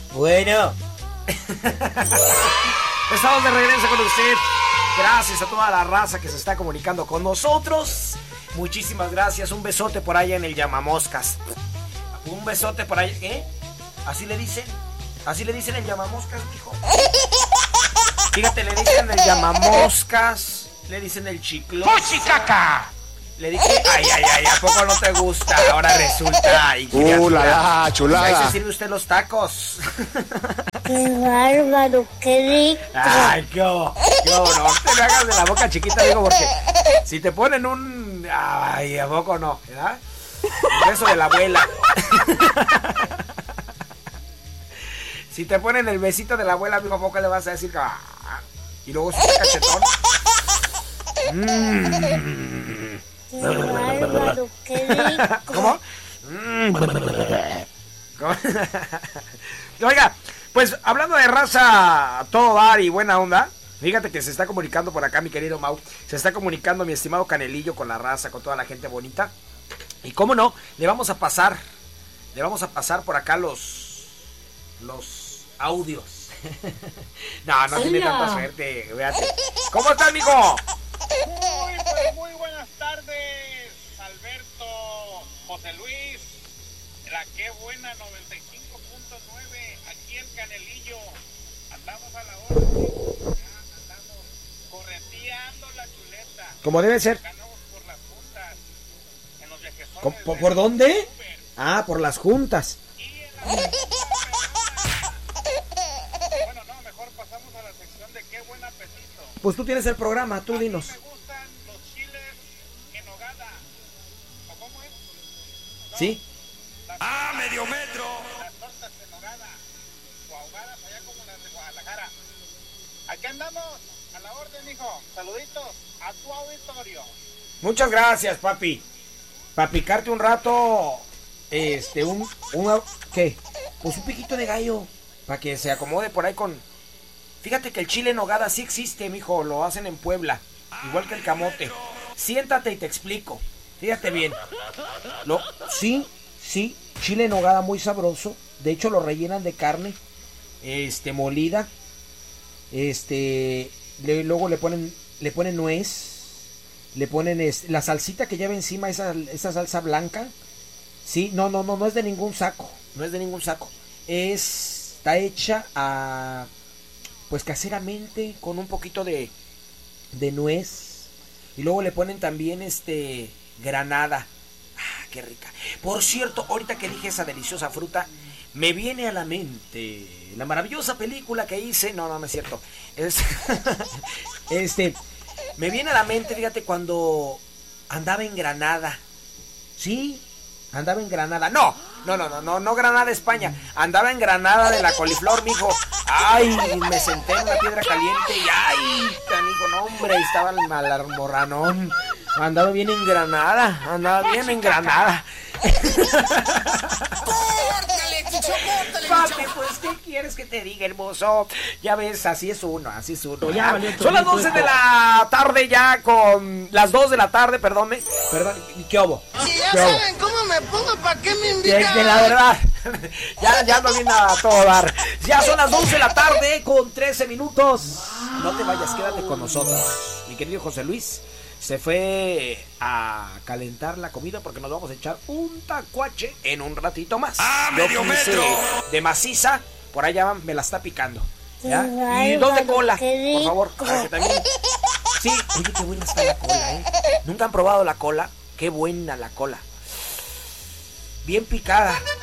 Bueno. Estamos de regreso con usted. Gracias a toda la raza que se está comunicando con nosotros. Muchísimas gracias. Un besote por allá en el llamamoscas. Un besote por allá. ¿Eh? ¿Así le dicen? ¿Así le dicen el llamamoscas, mijo? Fíjate, le dicen el llamamoscas. Le dicen el chiclón. ¡Pochicaca! Le dije, ay, ¿a poco no te gusta? Ahora resulta. La chulada. Ahí se sirve usted los tacos. ¡Qué bárbaro, qué rico! Ay, qué no te me hagas de la boca chiquita, digo, porque si te ponen un... Ay, ¿a poco no? ¿Verdad? El beso de la abuela. Si te ponen el besito de la abuela, amigo, ¿a poco le vas a decir que... Y luego su cachetón? ¡Qué bárbaro, qué rico! ¿Cómo? ¿Cómo? Oiga, pues hablando de raza, todo dar y buena onda. Fíjate que se está comunicando por acá mi querido Mau. Se está comunicando mi estimado Canelillo con la raza, con toda la gente bonita. Y cómo no, le vamos a pasar por acá los audios. No tiene tanta suerte, véate. ¿Cómo estás, mijo? Muy buenas tardes, Alberto, José Luis, la qué buena 95.9, aquí en Canelillo, andamos a la hora, andamos correteando la chuleta. Como debe ser. Ganamos por las juntas, en los viajezones. ¿Por dónde? Ah, por las juntas. Y en la bueno, no, mejor pasamos a la sección de qué buen apetito. Pues tú tienes el programa, tú dinos. Me gustan los chiles en nogada. ¿O cómo es? No, ¿Sí? medio metro. Las tortas en nogada. O ahogadas allá como las de Guadalajara. Aquí andamos, a la orden, hijo. Saluditos a tu auditorio. Muchas gracias, papi. Para picarte un rato, ¿qué? Pues un piquito de gallo. Para que se acomode por ahí con... Fíjate que el chile en nogada sí existe, mijo. Lo hacen en Puebla. Igual que el camote. Siéntate y te explico. Fíjate bien. Sí. Chile en nogada muy sabroso. De hecho lo rellenan de carne. Molida. Luego le ponen nuez. Le ponen la salsita que lleva encima, esa salsa blanca. Sí, no es de ningún saco. No es de ningún saco. Está hecha pues caseramente, con un poquito de nuez. Y luego le ponen también granada. Ah, qué rica. Por cierto, ahorita que dije esa deliciosa fruta, me viene a la mente la maravillosa película que hice. No es cierto. Me viene a la mente, fíjate, cuando andaba en Granada. ¿Sí? Andaba en Granada. No Granada, España. Andaba en Granada de la coliflor, mijo. Ay, me senté en una piedra caliente y ay, canijo, no, hombre, estaba el malarmorranón. Andaba bien en Granada. Papi, pues, ¿qué quieres que te diga, hermoso? Ya ves, así es uno. Ya. Son las 12 de la tarde ya, con las 2 de la tarde, perdón, ¿qué hubo? Si ya saben cómo me pongo, ¿para qué me invitan? De la verdad, ya no viene a todo dar. Ya son las 11 de la tarde con 13 minutos. No te vayas, quédate con nosotros. Mi querido José Luis se fue a calentar la comida porque nos vamos a echar un tacuache en un ratito más. Medio metro. De maciza, por allá me la está picando. ¿Ya? Qué Y dos de bárbaro, cola, qué por favor, rico. para que también... Sí, oye, qué buena está la cola, ¿eh? ¿Nunca han probado la cola? Qué buena la cola. Bien picada.